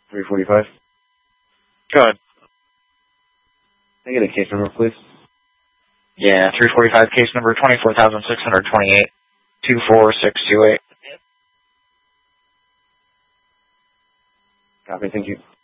345. Go ahead. Can I get a case number, please? Yeah, 345, case number 24,628, 24628. Copy, thank you.